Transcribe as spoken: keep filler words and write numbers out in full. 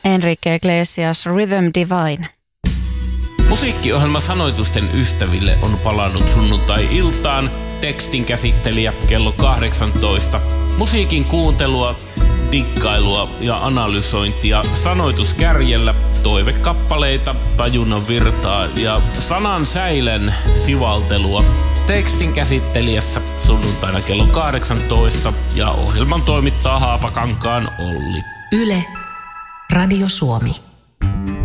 Enrique Iglesias, Rhythm Divine. Musiikkiohjelma Sanoitusten ystäville on palannut sunnuntai-iltaan. Tekstin käsittelijä kello kahdeksantoista. Musiikin kuuntelua, dikkailua ja analysointia sanoituskärjellä, toivekappaleita, tajunnan virtaa ja sanan säilen sivaltelua. Tekstin käsittelijässä sunnuntaina kello kahdeksantoista ja ohjelman toimittaa Haapakankaan Olli. Yle, Radio Suomi.